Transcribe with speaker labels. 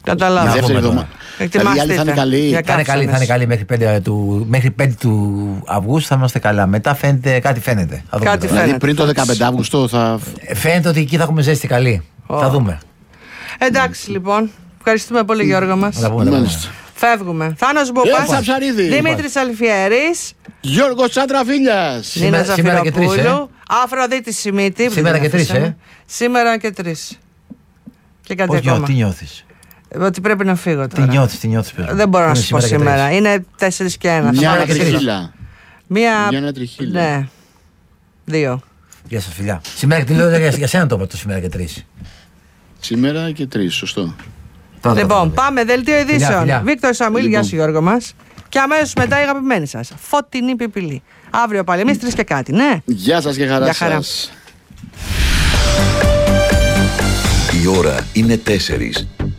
Speaker 1: Καταλάβω.
Speaker 2: Δηλαδή η άλλη θα είναι καλή.
Speaker 3: Θα είναι καλή μέχρι 5 του Αυγούστου θα είμαστε καλά. Μετά κάτι φαίνεται.
Speaker 2: Δηλαδή πριν το 15 Αύγουστο θα.
Speaker 3: Φαίνεται ότι εκεί θα έχουμε ζέστη καλή. Θα δούμε.
Speaker 1: Εντάξει λοιπόν. Ευχαριστούμε πολύ, Γιώργο μας. Φεύγουμε. Θάνος Μπουπάς, Δημήτρης Αλφιέρης,
Speaker 2: Γιώργος Τσαντραφίλιας,
Speaker 1: Νίνα Ζαφυροπούλου, Αφροδίτη Σιμίτη.
Speaker 3: Σήμερα και 3,
Speaker 1: Σήμερα και 3. Και κάτι ακόμα.
Speaker 3: Τι νιώθεις?
Speaker 1: Ότι πρέπει να φύγω τώρα.
Speaker 3: Τι νιώθεις
Speaker 1: Δεν μπορώ να σου πω σήμερα. Είναι 4 και 1.
Speaker 2: Μια τριχύλα.
Speaker 1: Μια τριχύλα. Ναι. 2.
Speaker 3: Γεια σας, φιλιά. Σήμερα και 3, για σένα το είπα το σήμερα και 3.
Speaker 2: Σήμερα και 3, σωστό.
Speaker 1: Λοιπόν, πάμε δελτίο ειδήσεων. Βίκτορ Σαμουήλ, γεια σου Γιώργο μας. Και αμέσως μετά η αγαπημένη σας Φωτεινή Πιπιλή. Αύριο πάλι εμείς 3 και κάτι, ναι.
Speaker 2: Γεια σας και χαρά σας.
Speaker 4: Η ώρα είναι 4.